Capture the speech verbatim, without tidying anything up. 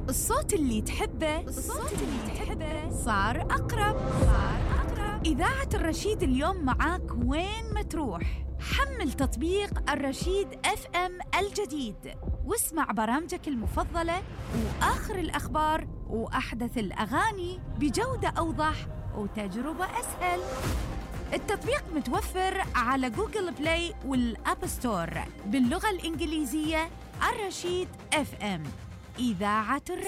الصوت اللي تحبه الصوت اللي تحبه صار أقرب صار أقرب إذاعة الرشيد اليوم معاك وين ما تروح. حمل تطبيق الرشيد اف ام الجديد واسمع برامجك المفضلة وآخر الأخبار وأحدث الأغاني بجودة أوضح وتجربة أسهل. التطبيق متوفر على جوجل بلاي والأب ستور باللغة الإنجليزية. الرشيد اف ام، إذاعة الرشيد.